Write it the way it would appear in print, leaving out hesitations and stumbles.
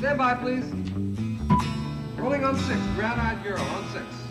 Stand by, please. Rolling on 6. Brown-eyed girl on 6.